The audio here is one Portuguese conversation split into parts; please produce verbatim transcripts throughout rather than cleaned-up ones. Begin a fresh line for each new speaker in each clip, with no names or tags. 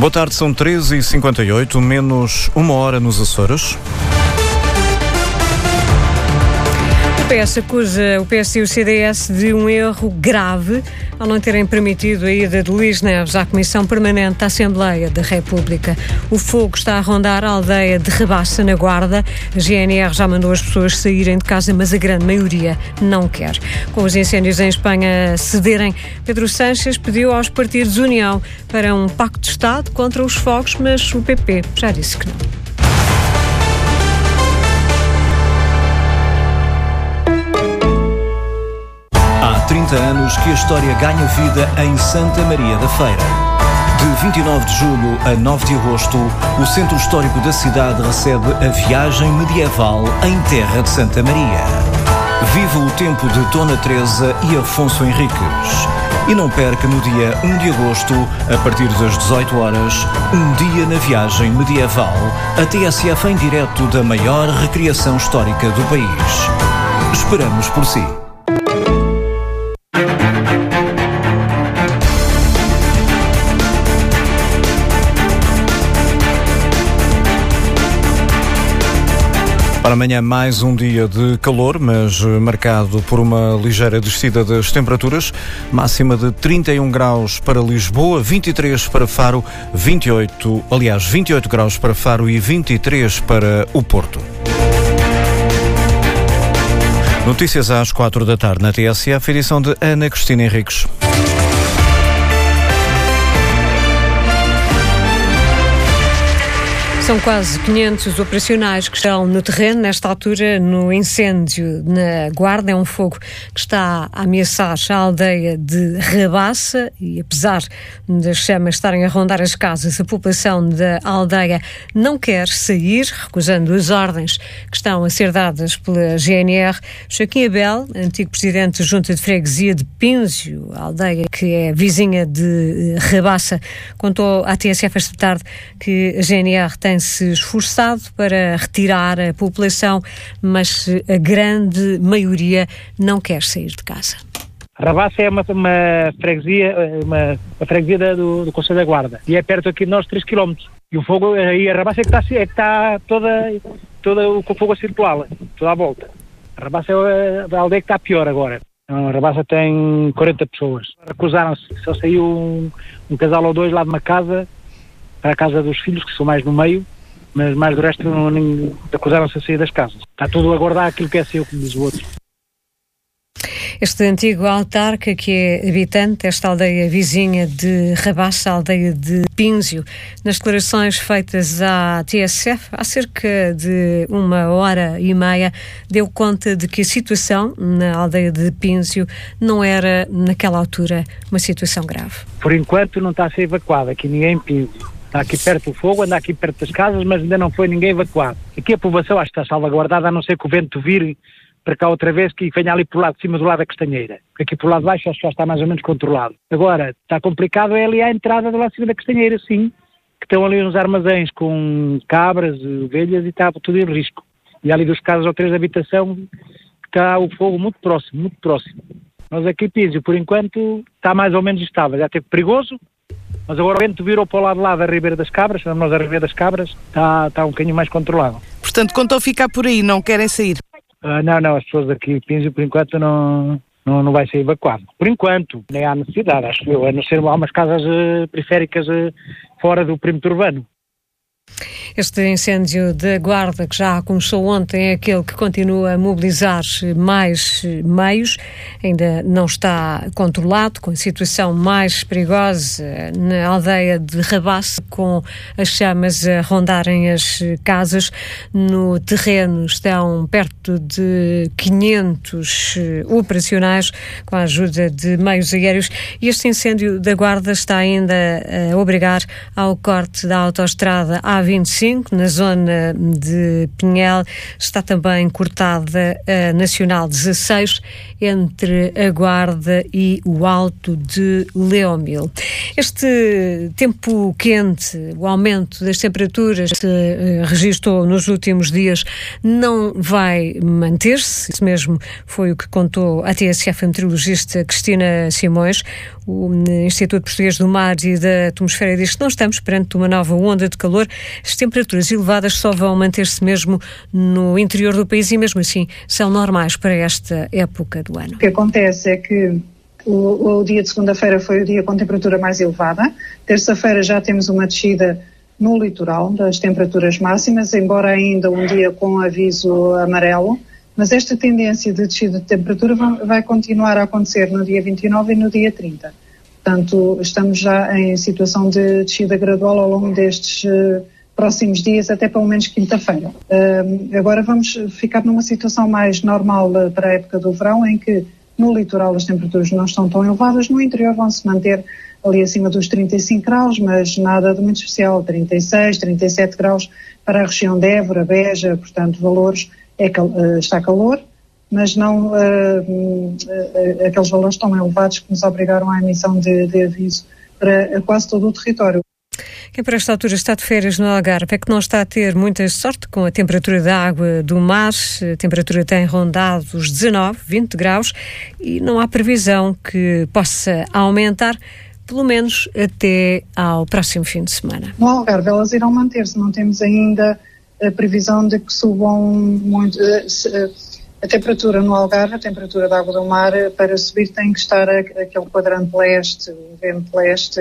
Boa tarde, são treze e cinquenta e oito, menos uma hora nos Açores.
O P S acusa o P S e o C D S de um erro grave ao não terem permitido a ida de Luís Neves à Comissão Permanente da Assembleia da República. O fogo está a rondar a aldeia de Rabassa, na Guarda. A G N R já mandou as pessoas saírem de casa, mas a grande maioria não quer. Com os incêndios em Espanha cederem, Pedro Sánchez pediu aos partidos União para um pacto de Estado contra os fogos, mas o P P já disse que não.
Há trinta anos que a história ganha vida em Santa Maria da Feira. De vinte e nove de julho a nove de agosto, o centro histórico da cidade recebe a viagem medieval em terra de Santa Maria. Viva o tempo de Dona Teresa e Afonso Henriques. E não perca no dia um de agosto, a partir das dezoito horas, um dia na viagem medieval, a T S F em direto da maior recriação histórica do país. Esperamos por si.
Para amanhã mais um dia de calor, mas marcado por uma ligeira descida das temperaturas, máxima de trinta e um graus para Lisboa, vinte e três para Faro, vinte e oito, aliás, vinte e oito graus para Faro e vinte e três para o Porto. Notícias às quatro da tarde na T S F, edição de Ana Cristina Henriques.
São quase quinhentos operacionais que estão no terreno, nesta altura, no incêndio na Guarda. É um fogo que está a ameaçar a aldeia de Rabassa e, apesar das chamas estarem a rondar as casas, a população da aldeia não quer sair, recusando as ordens que estão a ser dadas pela G N R. Joaquim Abel, antigo presidente da Junta de Freguesia de Pínzio, a aldeia que é vizinha de Rabassa, contou à T S F esta tarde que a G N R tem se esforçado para retirar a população, mas a grande maioria não quer sair de casa.
Rabassa é uma, uma freguesia, uma, uma freguesia do, do Conselho da Guarda, e é perto aqui de nós três quilómetros. E o fogo, aí a Rabassa é que está, é que está toda, toda o fogo a circular, toda à volta. A Rabassa é a aldeia que está pior agora. A Rabassa tem quarenta pessoas. Recusaram-se, só saiu um, um casal ou dois lá de uma casa, para a casa dos filhos, que são mais no meio, mas mais do resto não, nem, acusaram-se a sair das casas. Está tudo a guardar aquilo que é seu, como diz o outro.
Este antigo autarca, que é habitante desta aldeia vizinha de Rabassa, a aldeia de Pínzio, nas declarações feitas à T S F, há cerca de uma hora e meia, deu conta de que a situação na aldeia de Pínzio não era, naquela altura, uma situação grave.
Por enquanto não está a ser evacuada, aqui ninguém em Pínzio. Está aqui perto do fogo, anda aqui perto das casas, mas ainda não foi ninguém evacuado. Aqui a população acho que está salvaguardada, a não ser que o vento vire para cá outra vez, que venha ali por lado de cima do lado da Castanheira. Porque aqui por lado de baixo acho que já está mais ou menos controlado. Agora, está complicado é ali à entrada do lado de cima da Castanheira, sim, que estão ali uns armazéns com cabras, ovelhas e está tudo em risco. E ali dos casas ou três de habitação está o fogo muito próximo, muito próximo. Nós aqui, Pínzio, por enquanto, está mais ou menos estável. Já teve perigoso, mas agora o vento virou para o lado de lá da Ribeira das Cabras, estamos nós a Ribeira das Cabras, está, está um bocadinho mais controlado.
Portanto, quanto ao ficar por aí, não querem sair?
Uh, não, não, as pessoas aqui, Pínzio, por enquanto não, não, não vai ser evacuado. Por enquanto, nem há necessidade, acho eu, a não ser há umas casas uh, periféricas uh, fora do perímetro urbano.
Este incêndio da Guarda, que já começou ontem, é aquele que continua a mobilizar mais meios, ainda não está controlado, com a situação mais perigosa na aldeia de Rabassa, com as chamas a rondarem as casas. No terreno estão perto de quinhentos operacionais, com a ajuda de meios aéreos, e este incêndio da Guarda está ainda a obrigar ao corte da autoestrada A vinte e cinco, na zona de Pinhel. Está também cortada a Nacional dezasseis, entre a Guarda e o Alto de Leomil. Este tempo quente, o aumento das temperaturas que se registrou nos últimos dias, não vai manter-se. Isso mesmo foi o que contou a T S F a meteorologista Cristina Simões. O Instituto Português do Mar e da Atmosfera diz que não estamos perante uma nova onda de calor. As temperaturas elevadas só vão manter-se mesmo no interior do país e mesmo assim são normais para esta época do ano.
O que acontece é que o, o dia de segunda-feira foi o dia com temperatura mais elevada. Terça-feira já temos uma descida no litoral das temperaturas máximas, embora ainda um dia com aviso amarelo, mas esta tendência de descida de temperatura vai, vai continuar a acontecer no dia vinte e nove e no dia trinta. Portanto, estamos já em situação de descida gradual ao longo destes uh, próximos dias, até pelo menos quinta-feira. Uh, agora vamos ficar numa situação mais normal uh, para a época do verão, em que no litoral as temperaturas não estão tão elevadas, no interior vão se manter ali acima dos trinta e cinco graus, mas nada de muito especial, trinta e seis, trinta e sete graus para a região de Évora, Beja, portanto, valores, é, uh, está calor, mas não uh, uh, uh, aqueles valores tão elevados que nos obrigaram à emissão de, de aviso para quase todo o território.
Quem para esta altura está de férias no Algarve é que não está a ter muita sorte com a temperatura da água do mar. A temperatura tem rondado os dezanove, vinte graus e não há previsão que possa aumentar, pelo menos até ao próximo fim de semana.
No Algarve elas irão manter-se, não temos ainda a previsão de que subam muito. A temperatura no Algarve, a temperatura da água do mar, para subir tem que estar aquele quadrante leste, o vento leste,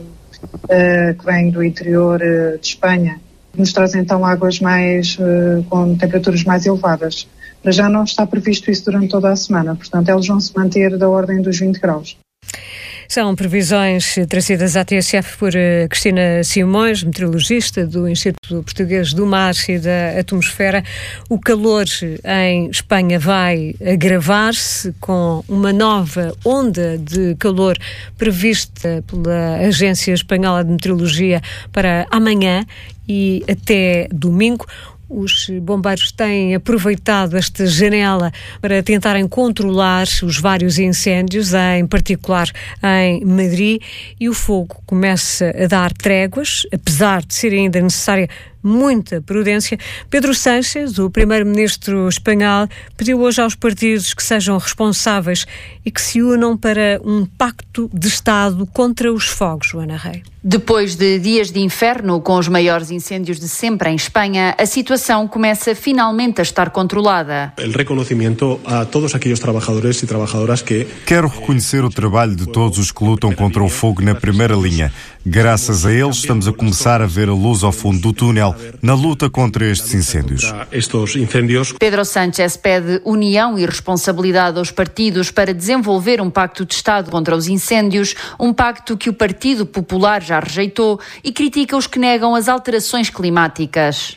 Uh, que vem do interior uh, de Espanha, nos traz então águas mais uh, com temperaturas mais elevadas. Mas já não está previsto isso durante toda a semana, portanto eles vão se manter da ordem dos vinte graus.
São previsões trazidas à T S F por uh, Cristina Simões, meteorologista do Instituto Português do Mar e da Atmosfera. O calor em Espanha vai agravar-se com uma nova onda de calor prevista pela Agência Espanhola de Meteorologia para amanhã e até domingo. Os bombeiros têm aproveitado esta janela para tentarem controlar os vários incêndios, em particular em Madrid, e o fogo começa a dar tréguas, apesar de ser ainda necessária muita prudência. Pedro Sánchez, o primeiro-ministro espanhol, pediu hoje aos partidos que sejam responsáveis e que se unam para um pacto de Estado contra os fogos, Joana Rei.
Depois de dias de inferno com os maiores incêndios de sempre em Espanha, a situação começa finalmente a estar controlada.
El reconocimiento a todos aquellos trabajadores y trabajadoras que...
Quero reconhecer o trabalho de todos os que lutam contra o fogo na primeira linha. Graças a eles estamos a começar a ver a luz ao fundo do túnel na luta contra estes incêndios.
Pedro Sánchez pede união e responsabilidade aos partidos para desenvolver um pacto de Estado contra os incêndios, um pacto que o Partido Popular já rejeitou e critica os que negam as alterações climáticas.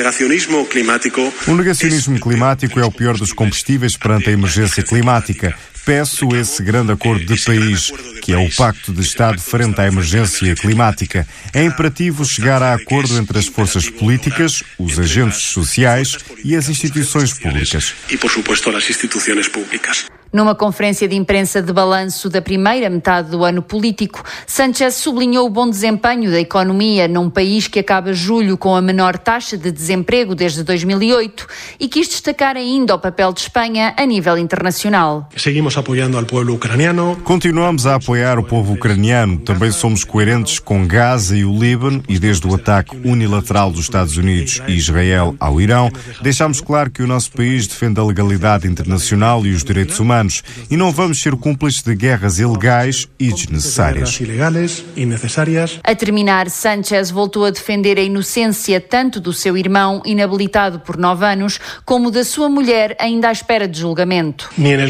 O negacionismo climático é o pior dos combustíveis perante a emergência climática. Peço esse grande acordo de país, que é o Pacto de Estado frente à emergência climática. É imperativo chegar a acordo entre as forças políticas, os agentes sociais e as instituições públicas.
Numa conferência de imprensa de balanço da primeira metade do ano político, Sánchez sublinhou o bom desempenho da economia num país que acaba julho com a menor taxa de desemprego desde dois mil e oito e quis destacar ainda o papel de Espanha a nível internacional.
Seguimos apoiando ao povo ucraniano.
Continuamos a apoiar o povo ucraniano. Também somos coerentes com Gaza e o Líbano e desde o ataque unilateral dos Estados Unidos e Israel ao Irão, deixamos claro que o nosso país defende a legalidade internacional e os direitos humanos. E não vamos ser cúmplices de guerras ilegais e desnecessárias.
A terminar, Sánchez voltou a defender a inocência tanto do seu irmão, inabilitado por nove anos, como da sua mulher, ainda à espera de julgamento.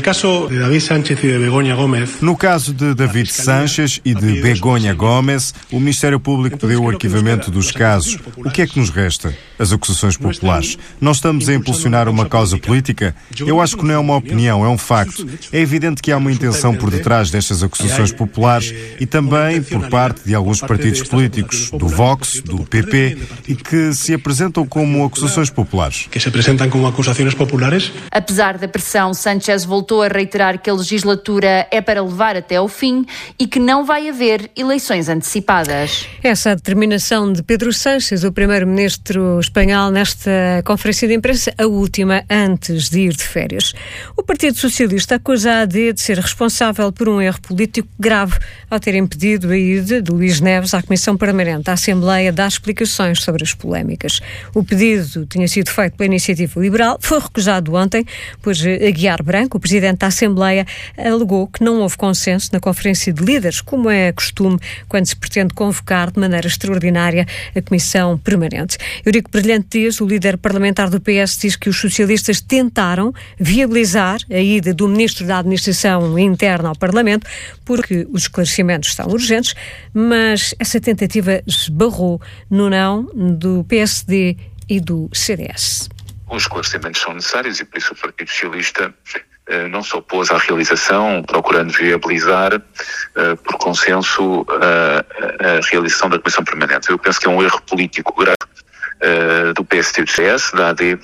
No caso de David Sánchez e de Begoña Gómez, o Ministério Público pediu o arquivamento dos casos. O que é que nos resta? As acusações populares. Não estamos a impulsionar uma causa política? Eu acho que não é uma opinião, é um facto. É evidente que há uma intenção por detrás destas acusações populares e também por parte de alguns partidos políticos, do Vox, do P P, e que se apresentam como acusações populares.
Que se apresentam como acusações populares?
Apesar da pressão, Sánchez voltou a reiterar que a legislatura é para levar até ao fim e que não vai haver eleições antecipadas.
Essa é a determinação de Pedro Sánchez, o primeiro-ministro espanhol, nesta conferência de imprensa, a última antes de ir de férias. O Partido Socialista Socialista acusa a AD de ser responsável por um erro político grave ao ter impedido a ida de Luís Neves à Comissão Permanente da Assembleia dar explicações sobre as polémicas. O pedido tinha sido feito pela Iniciativa Liberal, foi recusado ontem, pois Aguiar Branco, o presidente da Assembleia, alegou que não houve consenso na Conferência de Líderes, como é costume quando se pretende convocar de maneira extraordinária a Comissão Permanente. Eurico Brilhante Dias, o líder parlamentar do P S, diz que os socialistas tentaram viabilizar a ida do Ministro da Administração Interna ao Parlamento porque os esclarecimentos são urgentes, mas essa tentativa esbarrou no não do P S D e do C D S.
Os esclarecimentos são necessários e por isso o Partido Socialista uh, não se opôs à realização, procurando viabilizar uh, por consenso uh, a realização da Comissão Permanente. Eu penso que é um erro político grave uh, do P S D e do C S, da A D,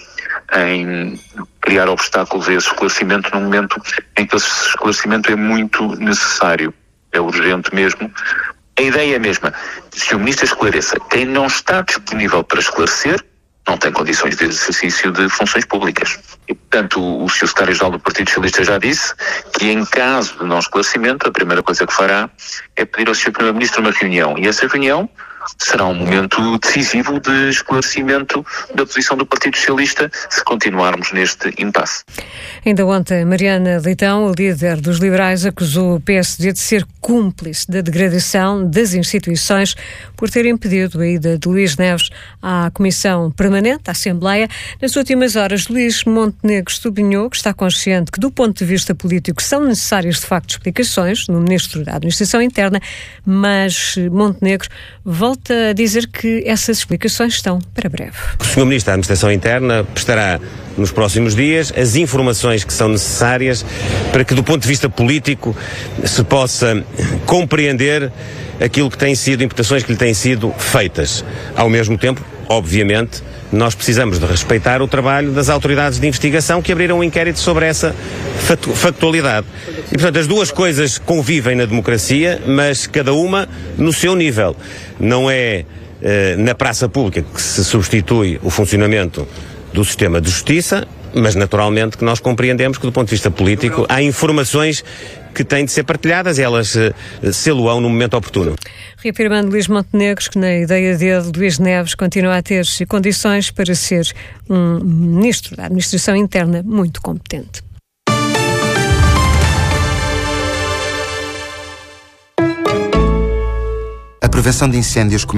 em criar obstáculos a esse esclarecimento num momento em que esse esclarecimento é muito necessário, é urgente mesmo. A ideia é a mesma. Se o Ministro esclareça, quem não está disponível para esclarecer não tem condições de exercício de funções públicas. E, portanto, o, o senhor Secretário-Geral do Partido Socialista já disse que, em caso de não esclarecimento, a primeira coisa que fará é pedir ao senhor Primeiro-Ministro uma reunião. E essa reunião será um momento decisivo de esclarecimento da posição do Partido Socialista se continuarmos neste impasse.
Ainda ontem, Mariana Leitão, a líder dos liberais, acusou o P S D de ser cúmplice da degradação das instituições por ter impedido a ida de Luís Neves à Comissão Permanente da Assembleia. Nas últimas horas, Luís Montenegro sublinhou que está consciente que, do ponto de vista político, são necessárias de facto explicações no Ministro da Administração Interna, mas Montenegro volta a dizer que essas explicações estão para breve.
O senhor Ministro da Administração Interna prestará nos próximos dias as informações que são necessárias para que, do ponto de vista político, se possa compreender aquilo que têm sido, imputações que lhe têm sido feitas. Ao mesmo tempo, obviamente, nós precisamos de respeitar o trabalho das autoridades de investigação que abriram um inquérito sobre essa factualidade. E, portanto, as duas coisas convivem na democracia, mas cada uma no seu nível. Não é eh, na praça pública que se substitui o funcionamento do sistema de justiça, mas naturalmente que nós compreendemos que, do ponto de vista político, há informações que têm de ser partilhadas e elas uh, sê-lo-ão no momento oportuno.
Reafirmando Luís Montenegro que, na ideia dele, Luís Neves continua a ter condições para ser um Ministro da Administração Interna muito competente.
A prevenção de incêndios